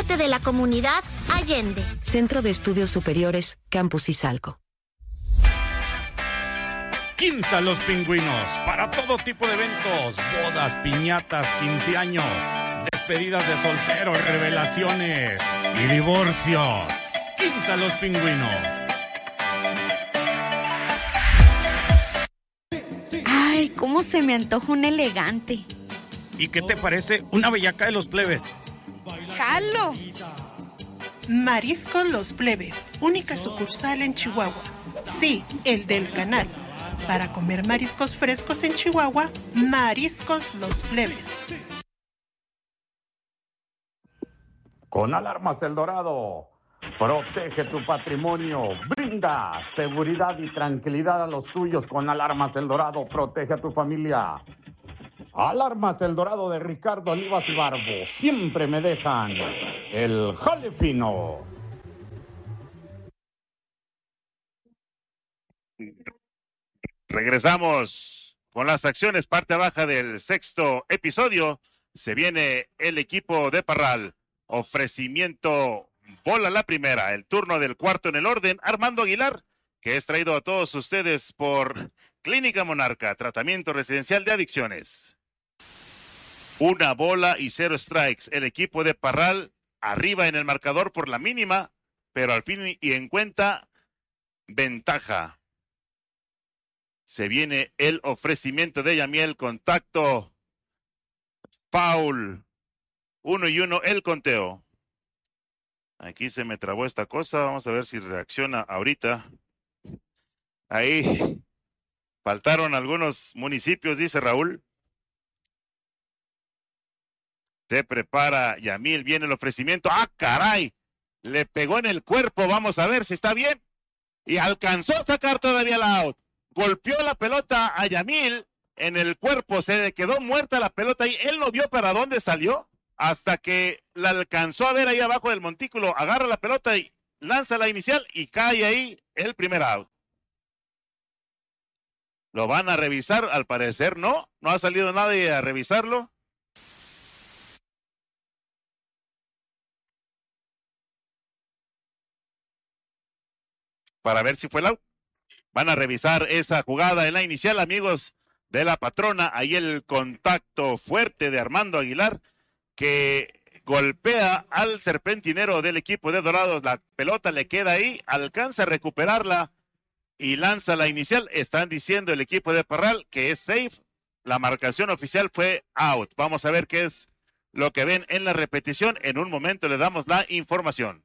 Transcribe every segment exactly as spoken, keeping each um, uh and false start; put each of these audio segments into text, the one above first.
parte de la comunidad Allende. Centro de Estudios Superiores, Campus Izalco. Quinta Los Pingüinos, para todo tipo de eventos, bodas, piñatas, quince años, despedidas de solteros, revelaciones y divorcios. Quinta Los Pingüinos. Ay, cómo se me antoja un elegante. ¿Y qué te parece una bellaca de los plebes? ¡Jalo! Mariscos Los Plebes, única sucursal en Chihuahua. Sí, el del canal. Para comer mariscos frescos en Chihuahua, Mariscos Los Plebes. Con Alarmas El Dorado, protege tu patrimonio, brinda seguridad y tranquilidad a los tuyos. Con Alarmas El Dorado, protege a tu familia. Alarmas El Dorado de Ricardo Olivas y Barbo, siempre me dejan el jale fino. Regresamos con las acciones, parte baja del sexto episodio. Se viene el equipo de Parral. Ofrecimiento, bola la primera. El turno del cuarto en el orden, Armando Aguilar, que es traído a todos ustedes por Clínica Monarca, tratamiento residencial de adicciones. Una bola y cero strikes. El equipo de Parral arriba en el marcador por la mínima, pero al fin y en cuenta, ventaja. Se viene el ofrecimiento de Yamiel, contacto, foul, uno y uno el conteo. Aquí se me trabó esta cosa, vamos a ver si reacciona ahorita. Ahí faltaron algunos municipios, dice Raúl. Se prepara Yamiel, viene el ofrecimiento. ¡Ah, caray! Le pegó en el cuerpo, vamos a ver si está bien. Y alcanzó a sacar todavía la out. Golpeó la pelota a Yamil en el cuerpo, se quedó muerta la pelota y él no vio para dónde salió hasta que la alcanzó a ver ahí abajo del montículo, agarra la pelota y lanza la inicial y cae ahí el primer out. Lo van a revisar, al parecer no, no ha salido nadie a revisarlo. Para ver si fue el out. Van a revisar esa jugada en la inicial, amigos de la patrona. Ahí el contacto fuerte de Armando Aguilar, que golpea al serpentinero del equipo de Dorados. La pelota le queda ahí, alcanza a recuperarla y lanza la inicial. Están diciendo el equipo de Parral que es safe. La marcación oficial fue out. Vamos a ver qué es lo que ven en la repetición. En un momento le damos la información.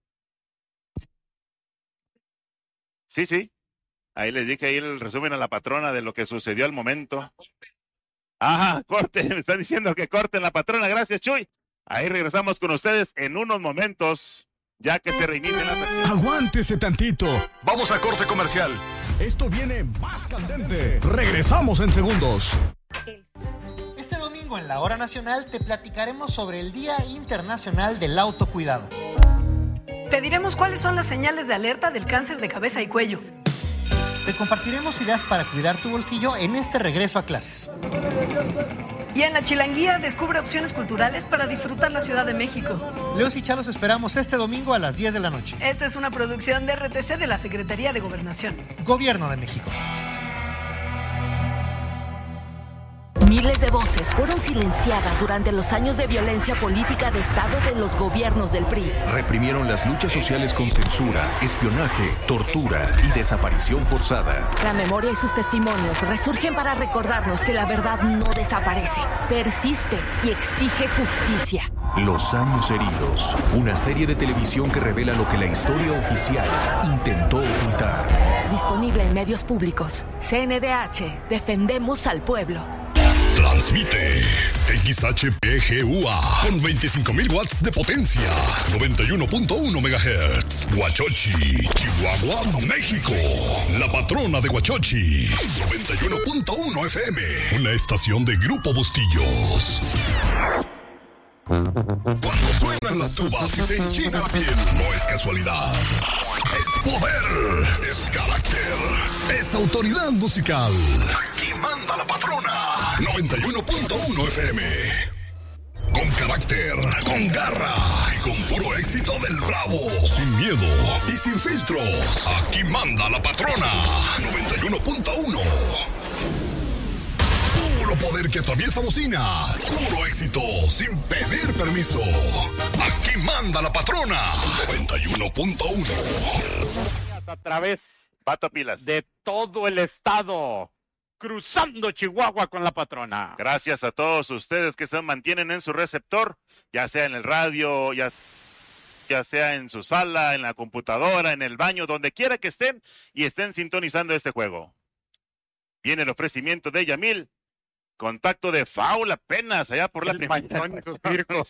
Sí, sí. Ahí les dije ahí el resumen a la patrona de lo que sucedió al momento. Ajá, corte, me están diciendo que corten la patrona, gracias Chuy. Ahí regresamos con ustedes en unos momentos, ya que se reinicien las acciones. Aguántese tantito, vamos a corte comercial. Esto viene más candente. Regresamos en segundos. Este domingo en la Hora Nacional te platicaremos sobre el Día Internacional del Autocuidado. Te diremos cuáles son las señales de alerta del cáncer de cabeza y cuello. Te compartiremos ideas para cuidar tu bolsillo en este regreso a clases. Y en la Chilanguía descubre opciones culturales para disfrutar la Ciudad de México. Leos y Chalos esperamos este domingo a las diez de la noche. Esta es una producción de R T C de la Secretaría de Gobernación. Gobierno de México. Miles de voces fueron silenciadas durante los años de violencia política de Estado de los gobiernos del P R I. Reprimieron las luchas sociales con censura, espionaje, tortura y desaparición forzada. La memoria y sus testimonios resurgen para recordarnos que la verdad no desaparece, persiste y exige justicia. Los años heridos, una serie de televisión que revela lo que la historia oficial intentó ocultar. Disponible en medios públicos. C N D H, defendemos al pueblo. Transmite X H P G U A con veinticinco mil watts de potencia, noventa y uno punto uno megahertz. Huachochi, Chihuahua, México. La patrona de Huachochi, noventa y uno punto uno F M. Una estación de Grupo Bustillos. Cuando suenan las tubas y se enchina la piel, no es casualidad. Es poder, es carácter, es autoridad musical. Aquí manda la patrona. noventa y uno punto uno F M. Con carácter, con garra con puro éxito del Bravo. Sin miedo y sin filtros. Aquí manda la patrona. noventa y uno punto uno. Puro poder que atraviesa bocinas. Puro éxito sin pedir permiso. Aquí manda la patrona. noventa y uno punto uno. A través Pato Pilas. de todo el estado, cruzando Chihuahua con la patrona. Gracias a todos ustedes que se mantienen en su receptor, ya sea en el radio, ya, ya sea en su sala, en la computadora, en el baño, donde quiera que estén y estén sintonizando este juego. Viene el ofrecimiento de Yamil. Contacto de foul apenas allá por la primera. Panchón en su circo.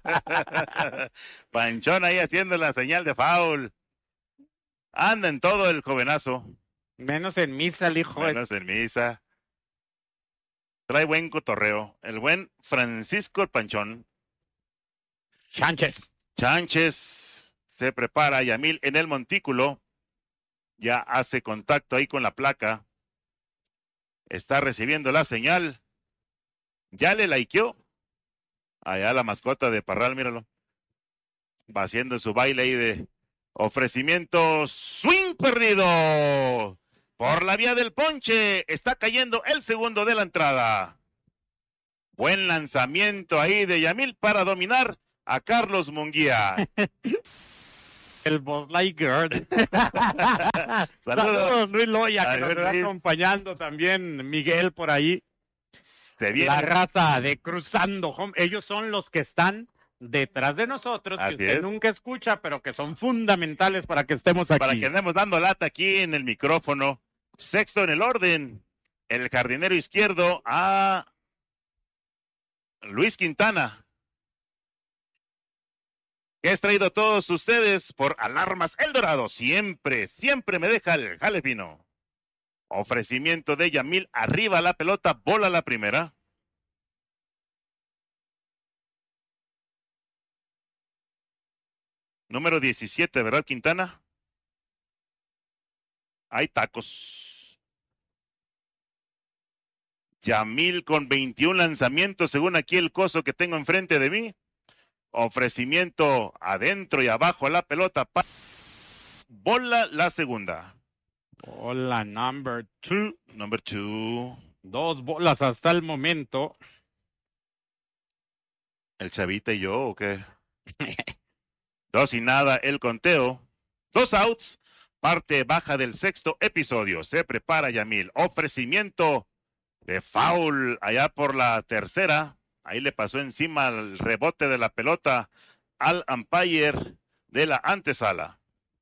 Panchón ahí haciendo la señal de foul. Anda en todo el jovenazo. Menos en misa, el hijo. Menos en misa. Trae buen cotorreo. El buen Francisco el Panchón. Sánchez. Sánchez se prepara. Yamil en el montículo. Ya hace contacto ahí con la placa. Está recibiendo la señal. Ya le likeó. Allá la mascota de Parral, míralo. Va haciendo su baile ahí de ofrecimiento. Swing perdido. Por la vía del ponche. Está cayendo el segundo de la entrada. Buen lanzamiento ahí de Yamil para dominar a Carlos Munguía. El Buzz Lightyear. Saludos. Saludos, Luis Loya, que Ay, nos está Luis. acompañando también. Miguel por ahí. Se viene. La raza de Cruzando Home. Ellos son los que están detrás de nosotros, Así que usted es. nunca escucha, pero que son fundamentales para que estemos aquí. Para que andemos dando lata aquí en el micrófono. Sexto en el orden. El jardinero izquierdo a Luis Quintana. Que es traído a todos ustedes por Alarmas El Dorado. Siempre, siempre me deja el jale fino. Ofrecimiento de Yamil. Arriba la pelota, bola la primera. Número diecisiete, ¿verdad, Quintana? Hay tacos. Yamil con veintiún lanzamientos, según aquí el coso que tengo enfrente de mí. Ofrecimiento adentro y abajo a la pelota. Bola la segunda. Bola number two. Number two. Dos bolas hasta el momento. ¿El Chavita y yo o qué? Dos y nada el conteo. Dos outs. Parte baja del sexto episodio. Se prepara Yamil. Ofrecimiento de foul allá por la tercera. Ahí le pasó encima el rebote de la pelota al umpire de la antesala.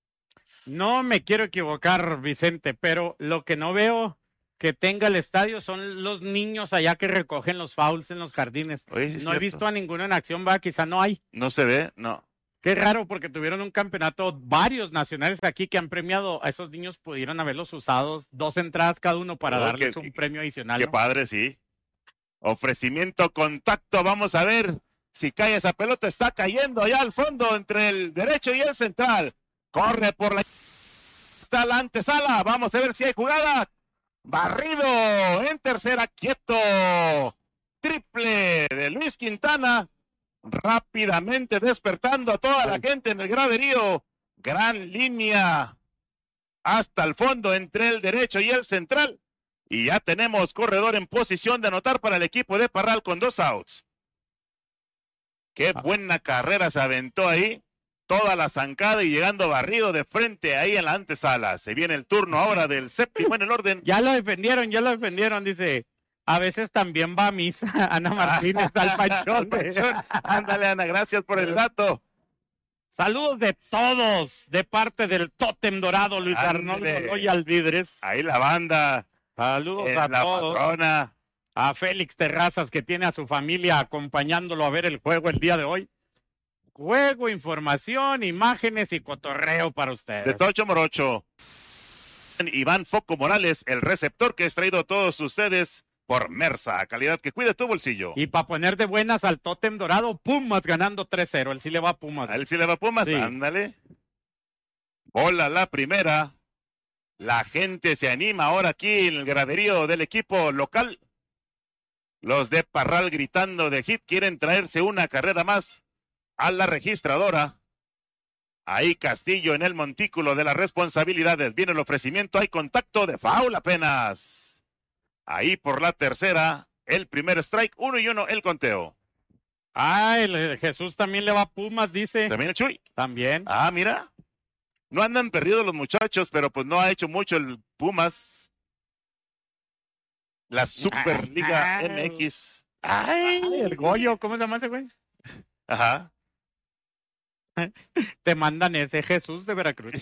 No me quiero equivocar, Vicente, pero lo que no veo que tenga el estadio son los niños allá que recogen los fouls en los jardines. Oye, sí no es he cierto. visto a ninguno en acción, va, quizá no hay. No se ve, no. Qué raro, porque tuvieron un campeonato, varios nacionales aquí que han premiado a esos niños, pudieron haberlos usados, dos entradas cada uno para Oh, darles qué- un premio adicional. Qué ¿no? padre, sí. Ofrecimiento, contacto, vamos a ver si cae esa pelota, está cayendo allá al fondo entre el derecho y el central. Corre por la... Está la antesala, vamos a ver si hay jugada. Barrido en tercera, quieto. Triple de Luis Quintana. Rápidamente despertando a toda la gente en el graderío. Gran línea hasta el fondo entre el derecho y el central. Y ya tenemos corredor en posición de anotar para el equipo de Parral con dos outs. Qué buena carrera se aventó ahí. Toda la zancada y llegando barrido de frente ahí en la antesala. Se viene el turno ahora del séptimo en el orden. Ya lo defendieron, ya lo defendieron, dice. A veces también va a misa Ana Martínez al Panchón. Panchón. Ándale, Ana, gracias por el dato. Saludos de todos, de parte del Tótem Dorado, Luis Ándale. Arnoldo Loya Alvidres. Ahí la banda. Saludos Eh, a la todos. patrona. A Félix Terrazas, que tiene a su familia acompañándolo a ver el juego el día de hoy. Juego, información, imágenes y cotorreo para ustedes. De Tocho Morocho. Iván Foco Morales, el receptor que es traído a todos ustedes por Mersa, calidad que cuide tu bolsillo. Y para poner de buenas al Tótem Dorado, Pumas ganando tres cero. Él sí le va a Pumas. A él sí le va a Pumas, Sí. ándale. Bola la primera. La gente se anima ahora aquí en el graderío del equipo local. Los de Parral gritando de hit quieren traerse una carrera más a la registradora. Ahí Castillo en el montículo de las responsabilidades. Viene el ofrecimiento, hay contacto de foul apenas. Ahí por la tercera, el primer strike, uno y uno el conteo. Ah, el, el Jesús también le va a Pumas, dice. ¿También el Chuy? También. Ah, mira. No andan perdidos los muchachos, pero pues no ha hecho mucho el Pumas. La Superliga ah, M X. Ay, el Goyo, ¿cómo se llama ese güey? Ajá. Te mandan ese Jesús de Veracruz.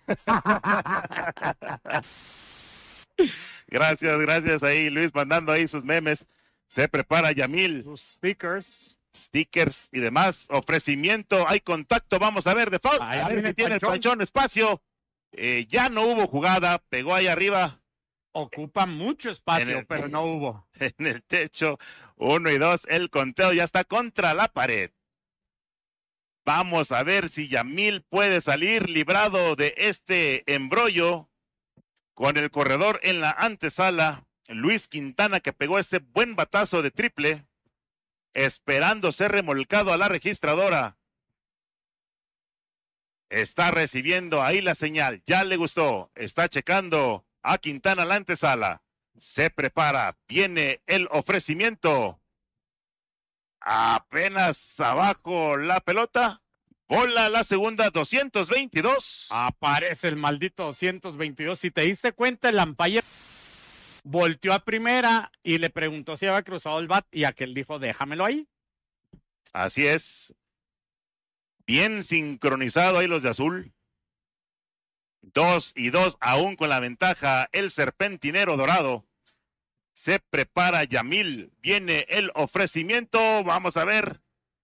Gracias, gracias ahí, Luis, mandando ahí sus memes. Se prepara Yamil. Sus stickers. Stickers y demás. Ofrecimiento, hay contacto, vamos a ver de foul. Ay, a ver si tiene el Panchón. Panchón espacio. Eh, ya no hubo jugada, pegó ahí arriba. Ocupa mucho espacio, el, pero no hubo. En el techo, uno y dos, el conteo ya está contra la pared. Vamos a ver si Yamil puede salir librado de este embrollo con el corredor en la antesala. Luis Quintana, que pegó ese buen batazo de triple, esperando ser remolcado a la registradora. Está recibiendo ahí la señal, ya le gustó, está checando a Quintana la antesala. Se prepara, viene el ofrecimiento. Apenas abajo la pelota. Bola la segunda, doscientos veintidós. Aparece el maldito doscientos veintidós. Si te diste cuenta, el umpire volteó a primera y le preguntó si había cruzado el bat y aquel dijo, déjamelo ahí. Así es. Bien sincronizado ahí los de azul. Dos y dos, aún con la ventaja, el serpentinero dorado. Se prepara Yamil, viene el ofrecimiento, vamos a ver.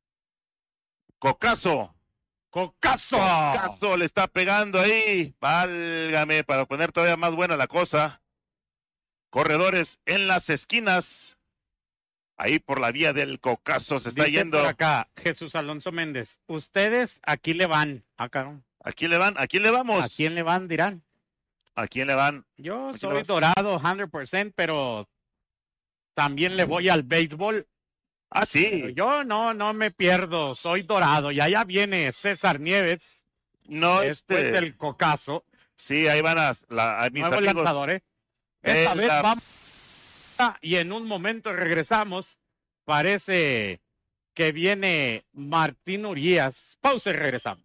Cocazo. Cocazo. Cocazo le está pegando ahí. Válgame, para poner todavía más buena la cosa. Corredores en las esquinas. Ahí por la vía del Cocazo se está Dice yendo. por acá, Jesús Alonso Méndez. Ustedes aquí le van. Acá. ¿A quién le van? ¿A quién le vamos? ¿A quién le van, dirán? ¿A quién le van? Yo Aquí soy vas. dorado cien por ciento, pero también le voy al béisbol. Ah, sí. Pero yo no, no me pierdo, soy dorado. Y allá viene César Nieves. No, después este... del Cocazo. Sí, ahí van a, la, a mis Nuevo amigos. lanzador, ¿eh? Esta El, vez la... vamos y en un momento regresamos. Parece que viene Martín Urias. Pausa y regresamos.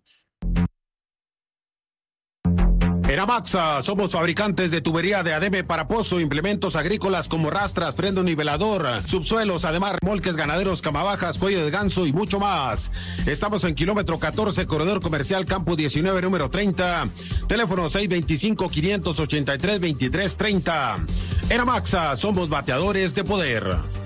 Eramaxa, somos fabricantes de tubería de adebe para pozo, implementos agrícolas como rastras, freno nivelador, subsuelos, además remolques ganaderos, camabajas, cuello de ganso y mucho más. Estamos en kilómetro catorce, corredor comercial Campo diecinueve, número treinta, teléfono seis veinticinco, quinientos ochenta y tres, veintitrés treinta. Eramaxa, somos bateadores de poder.